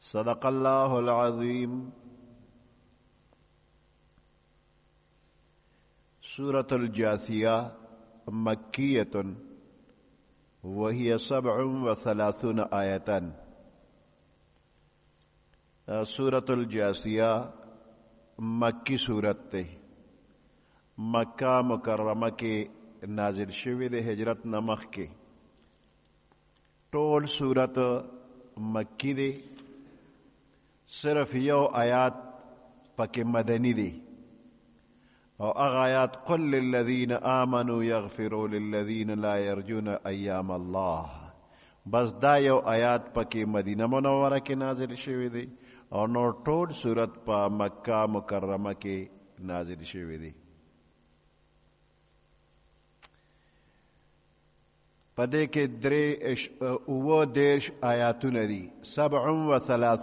صدق الله العظيم. سورة الجاثية مكية وهي 37 آية. سورة الجاثية مکی صورت تے مکہ مکرمہ کے نازل شوی دے ہجرت نمخ کے. ټول صورت مکی دے، صرف یو آیات پک مدنی دی او اغا آیات قل للذین آمنوا یغفروا للذین لا یرجون ایام اللہ، بس دا یو آیات پک مدینہ منورہ کے نازل شوی دی اور نور ټول صورت پا مکہ مکرمہ کے نازل شوی دی. پدے کے درے او دیش آیاتون دی 37